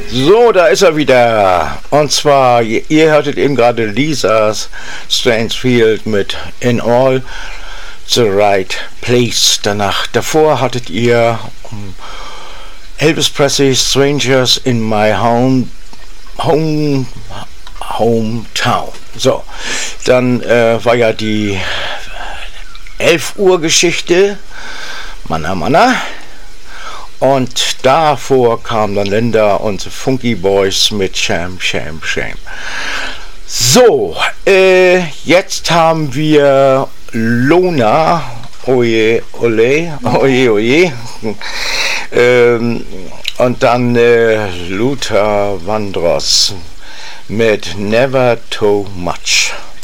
So, da ist er wieder. Und zwar, ihr hörtet eben gerade Lisas Stansfield mit In All the Right Place. Davor hattet ihr Elvis Presley Strangers in My Hometown. So, dann war ja die 11 Uhr Geschichte. Manna. Und davor kamen dann Linda und The Funky Boys mit Sham. So, jetzt haben wir Lona, oje. Und dann Luther Vandross mit Never Too Much.